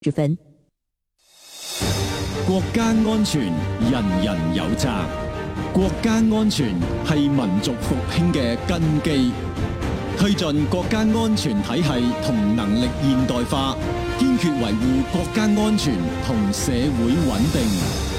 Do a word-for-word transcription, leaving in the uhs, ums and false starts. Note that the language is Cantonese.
十分。 國家安全人人有責，國家安全係民族復興嘅根基。推進國家安全體系同能力現代化，堅決維護國家安全同社會穩定。